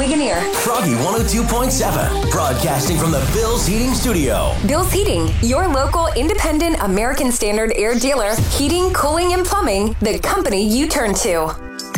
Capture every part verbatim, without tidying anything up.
Wiganeer. Froggy one oh two point seven, broadcasting from the Bill's Heating Studio. Bill's Heating, your local independent American Standard air dealer. Heating, cooling, and plumbing, the company you turn to.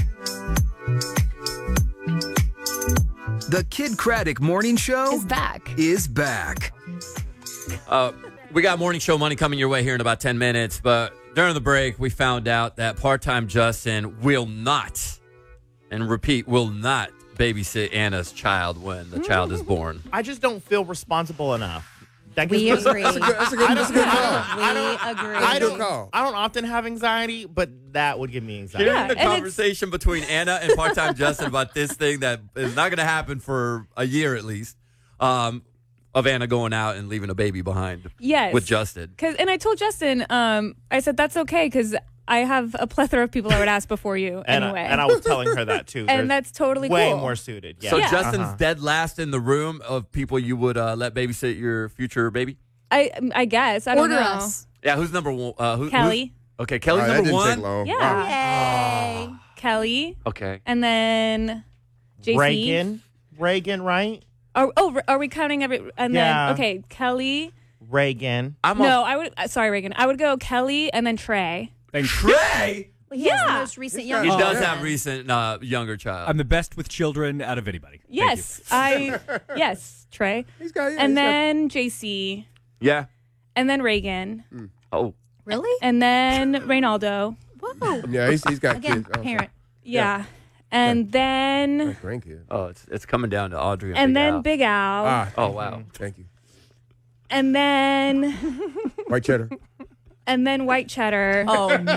The Kid Craddock Morning Show is back. Is back. Uh, we got morning show money coming your way here in about ten minutes, but during the break, we found out that part-time Justin will not, and repeat, will not babysit Anna's child when the child is born. I just don't feel responsible enough. That We gives me- agree. That's a good, that's a good, that's a good call. We agree. I Good don't, call. I don't often have anxiety, but that would give me anxiety. Hearing Yeah, the and conversation between Anna and part-time Justin about this thing that is not going to happen for a year at least, um, of Anna going out and leaving a baby behind Yes. with Justin. Cause, and I told Justin, um, I said, that's okay because I have a plethora of people I would ask before you And, anyway. I, and I was telling her that too. There's And that's totally way cool. more suited. Yeah. So Yeah. Justin's Uh-huh. dead last in the room of people you would uh, let babysit your future baby? I I guess. I don't Order know. us. Yeah, who's number one? Uh, who, Kelly. who's- okay, Kelly's All right, that number didn't one. take long. Yeah. Yay. Kelly. Okay. And then J C. Reagan. Reagan, right? Are, oh, are we counting every? And Yeah. then, okay, Kelly. Reagan. I'm No, all- I would, uh, sorry, Reagan. I would go Kelly and then Trey. Trey. Well, he has the Yeah. most recent He's young He Oh, does yeah. have recent uh, younger child. I'm the best with children out of anybody. Thank Yes. I, yes, Trey. He's got, yeah, And he's got- then J C. yeah. And then Reagan. Oh. Really? And then Reynaldo. Whoa. yeah, he's, he's got Again, kids. Oh, parent. Yeah. And then, sorry. Grandkids. Oh, it's it's coming down to Audrey and, and Big then Al. Big Al. Ah, Oh wow. thank you. And then, White cheddar. and then White Cheddar. Oh, no.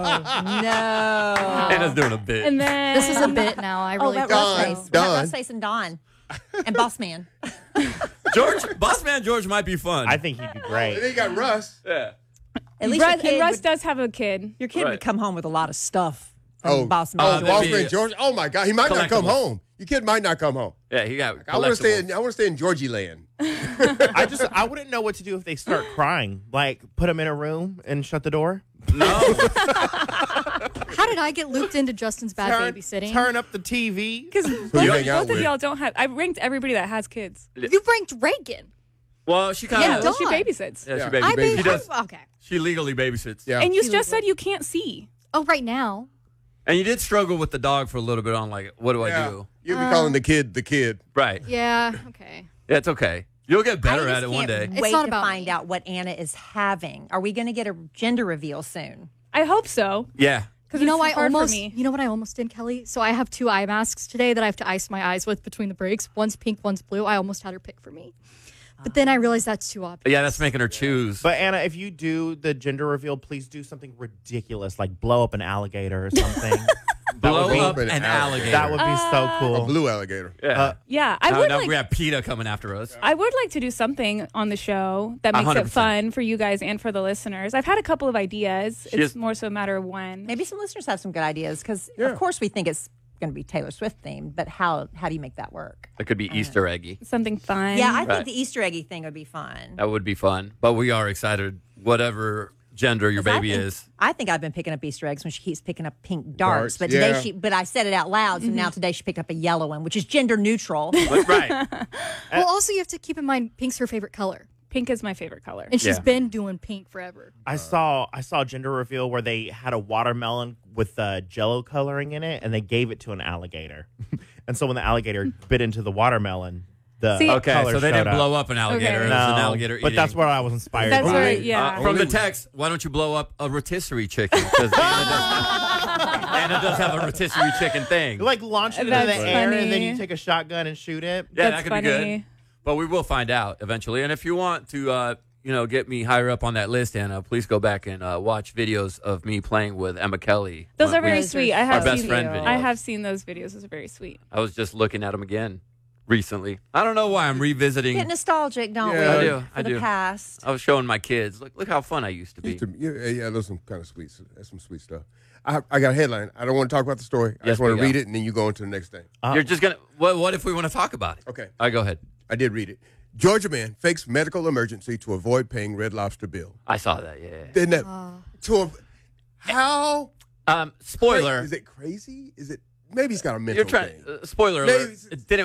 No. Anna's doing a bit. And then, This is a bit now. I Oh, really that Don, Russ face. Don. That Russ face and Don. And Boss Man. George, Boss Man George might be fun. I think he'd be And great. then you got Russ. yeah. At least Russ, your kid, and Russ would, does have a kid. your kid Right. would come home with a lot of stuff from Oh, Boss Man. oh, that'd Boss be- Man George. Oh my God, he might not come Collectibles. home. Your kid might not come home. Yeah, he got. I want to stay. collectibles. In, I want to stay in Georgie land. I just, I wouldn't know what to do if they start crying. Like, put them in a room and shut the door. No. How did I get looped into Justin's bad Turn, babysitting? turn up the T V. Because Who you both, hang out both of with? y'all don't have. I've ranked everybody that has kids. You ranked Reagan. Well, she kind Yeah, of. well, she Dawn. babysits. Yeah, Yeah. she, baby, I baby. baby. she does. Okay. She legally babysits. Yeah. And you just said you can't see. Oh, right now. And you did struggle with the dog for a little bit on like, what do I yeah. do? You'll be calling the kid the kid. Right. Yeah. Okay. Yeah, it's okay. You'll get better I at just it one can't day. Wait It's not to about find me. out what Anna is having. Are we going to get a gender reveal soon? I hope so. Yeah. Because You know, it's I hard almost. for me. You know what I almost did, Kelly? So I have two eye masks today that I have to ice my eyes with between the breaks. One's pink, one's blue. I almost had her pick for me, but then I realized that's too obvious. Yeah, that's making her choose. But Anna, if you do the gender reveal, please do something ridiculous, like blow up an alligator or something. That Blow would be- up an an alligator. alligator. That would be so A cool. blue alligator. yeah. Uh, Yeah, I now, would now like. we have PETA coming after us. I would like to do something on the show that A makes hundred it percent. fun for you guys and for the listeners. I've had a couple of ideas. She it's is- more so a matter of when. Maybe some listeners have some good ideas because, Yeah. of course, we think it's going to be Taylor Swift themed, but how how do you make that work? It could be Easter eggy. Something fun. Yeah, I think Right. the Easter eggy thing would be fun. That would be fun. But we are excited, whatever gender your 'Cause I baby think- is. I think I've been picking up Easter eggs when she keeps picking up pink darts. Darts, but today yeah. she, but I said it out loud, so now today she picked up a yellow one, which is gender neutral. But, right. Well, also you have to keep in mind pink's her favorite color, Pink is my favorite color. and she's Yeah. been doing pink forever. I saw I saw a gender reveal where they had a watermelon with uh, Jello coloring in it, and they gave it to an alligator. And so when the alligator bit into the watermelon, the See- Okay, color so they showed didn't up. blow up an alligator. Okay. It was No, an alligator but eating. that's where I was inspired. That's by. where, Only- yeah. Uh, from the Only- text, why don't you blow up a rotisserie chicken? Because Anna does, Anna does have a rotisserie chicken thing. You, like launch it into That's the air, and then funny. you take a shotgun and shoot it. Yeah, That's that could funny. be good. But we will find out eventually. And if you want to, uh, you know, get me higher up on that list, Anna, please go back and uh, watch videos of me playing with Emma Kelly. Those When are very we- Those are sweet. I so have Our best seen. friend videos. I have seen those videos. Those are very sweet. I was just looking at them again recently. I don't know why I'm revisiting. Get nostalgic, don't Yeah, we? I do, For I the do. past. I was showing my kids. Look, look how fun I used to be. Used to- Yeah, yeah, there's some kind of sweet. That's some sweet stuff. I, I got a headline. I don't want to talk about the story. I Yes, just want we to go. read it, and then you go into the next thing. You're just gonna. What, what if we want to talk about it? Okay. All right, go ahead. I did read it. Georgia man fakes medical emergency to avoid paying Red Lobster bill. I saw that. Yeah. Didn't that? To a, how? Um, spoiler. Is it crazy? Is it? Maybe he's got a mental You're trying. thing. Uh, spoiler Maybe alert. it's- It didn't